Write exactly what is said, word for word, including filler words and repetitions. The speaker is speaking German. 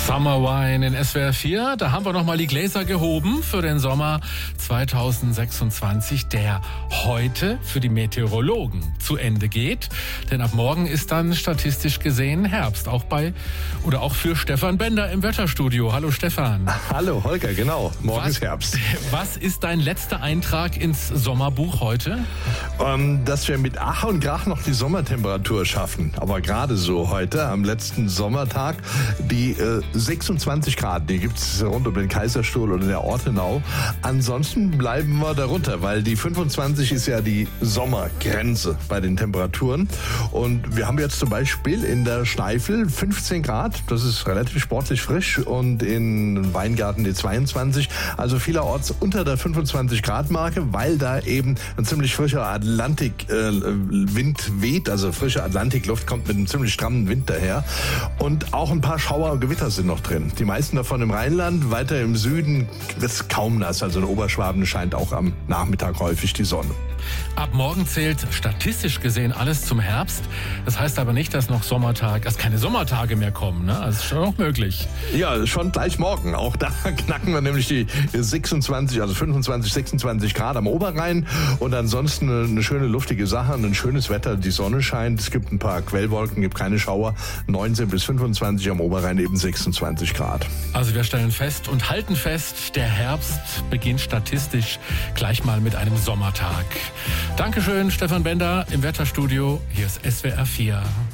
Summer Wine in S W R vier. Da haben wir nochmal die Gläser gehoben für den Sommer zweitausendsechsundzwanzig, der heute für die Meteorologen zu Ende geht. Denn ab morgen ist dann statistisch gesehen Herbst. Auch bei oder auch für Stefan Bender im Wetterstudio. Hallo Stefan. Hallo Holger, genau. Morgen was, ist Herbst. Was ist dein letzter Eintrag ins Sommerbuch heute? Ähm, dass wir mit Ach und Krach noch die Sommertemperatur schaffen. Aber gerade so heute, am letzten Sommertag, die äh, sechsundzwanzig Grad, die gibt es rund um den Kaiserstuhl oder der Ortenau. Ansonsten bleiben wir darunter, weil die fünfundzwanzig ist ja die Sommergrenze bei den Temperaturen. Und wir haben jetzt zum Beispiel in der Schneifel fünfzehn Grad, das ist relativ sportlich frisch, und in Weingarten die zweiundzwanzig, also vielerorts unter der fünfundzwanzig Grad Marke, weil da eben ein ziemlich frischer Atlantikwind äh, weht, also frische Atlantikluft kommt mit einem ziemlich strammen Wind daher, und auch ein paar Schauer und Gewitter sind noch drin. Die meisten davon im Rheinland, weiter im Süden wird es kaum nass, also in Oberschwaben scheint auch am Nachmittag häufig die Sonne. Ab morgen zählt statistisch gesehen alles zum Herbst. Das heißt aber nicht, dass noch Sommertage, dass keine Sommertage mehr kommen. Ne? Das ist schon noch möglich. Ja, schon gleich morgen. Auch da knacken wir nämlich die sechsundzwanzig, also fünfundzwanzig, sechsundzwanzig Grad am Oberrhein. Und ansonsten eine schöne luftige Sache, ein schönes Wetter. Die Sonne scheint, es gibt ein paar Quellwolken, gibt keine Schauer. neunzehn bis fünfundzwanzig, am Oberrhein eben sechsundzwanzig Grad. Also wir stellen fest und halten fest, der Herbst beginnt statistisch gleich mal mit einem Sommertag. Dankeschön, Stefan Bender im Wetterstudio. Hier ist S W R vier.